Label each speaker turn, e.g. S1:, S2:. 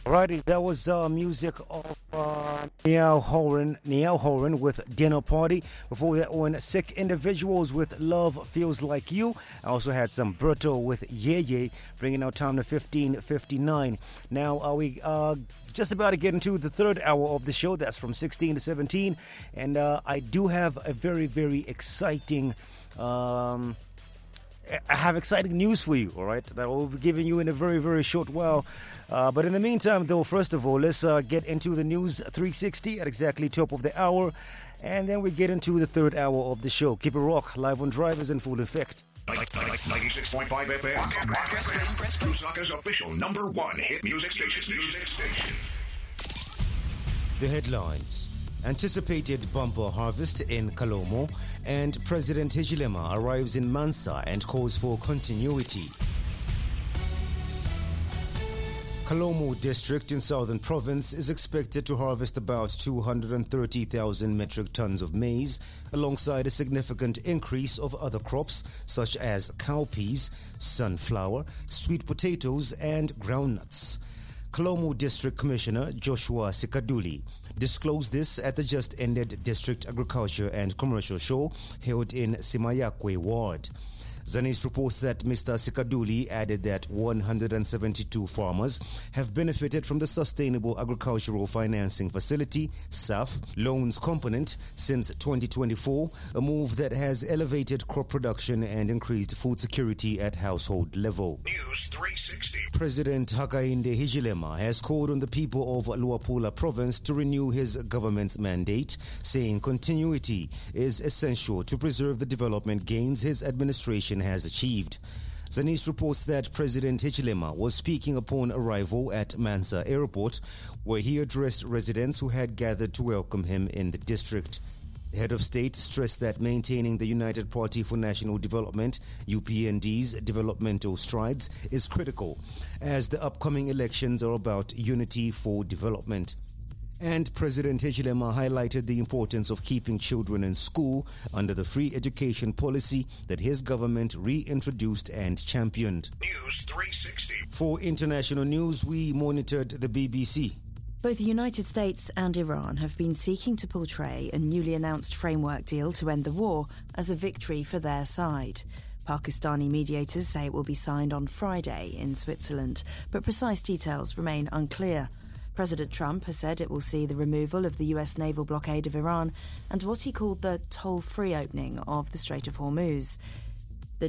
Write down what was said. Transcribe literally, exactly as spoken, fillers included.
S1: Alrighty, that was uh, music of uh, Niall Horan, Niall Horan with Dinner Party. Before that one, Sick Individuals with Love Feels Like You. I also had some Berto with Yeah Yeah, bringing our time to fifteen fifty-nine. Now, are we uh, just about to get into the third hour of the show? That's from sixteen to seventeen. And uh, I do have a very, very exciting... Um, I have exciting news for you, all right, that we'll be giving you in a very, very short while. Uh, but in the meantime, though, first of all, let's uh, get into the News three sixty at exactly top of the hour. And then we get into the third hour of the show. Keep it rock, live on Drive is in full effect.
S2: ninety-six point five F M. Lusaka's official number one hit music station. Music station.
S1: The headlines. Anticipated bumper harvest in Kalomo, and President Hichilema arrives in Mansa and calls for continuity. Kalomo district in Southern Province is expected to harvest about two hundred thirty thousand metric tons of maize, alongside a significant increase of other crops such as cowpeas, sunflower, sweet potatoes, and groundnuts. Kalomo District Commissioner Joshua Sikaduli disclosed this at the just-ended District Agriculture and Commercial Show held in Simayakwe Ward. Zanis reports that Mister Sikaduli added that one hundred seventy-two farmers have benefited from the Sustainable Agricultural Financing Facility, S A F, loans component since twenty twenty-four, a move that has elevated crop production and increased food security at household level.
S2: News three sixty.
S1: President Hakainde Hichilema has called on the people of Luapula Province to renew his government's mandate, saying continuity is essential to preserve the development gains his administration has achieved. Zanis reports that President Hichilema was speaking upon arrival at Mansa Airport, where he addressed residents who had gathered to welcome him in the district. The head of state stressed that maintaining the United Party for National Development, U P N D's developmental strides is critical, as the upcoming elections are about unity for development. And President Hichilema highlighted the importance of keeping children in school under the free education policy that his government reintroduced and championed.
S2: News three sixty.
S1: For international news, we monitored the B B C.
S3: Both the United States and Iran have been seeking to portray a newly announced framework deal to end the war as a victory for their side. Pakistani mediators say it will be signed on Friday in Switzerland, but precise details remain unclear. President Trump has said it will see the removal of the U S naval blockade of Iran and what he called the toll-free opening of the Strait of Hormuz.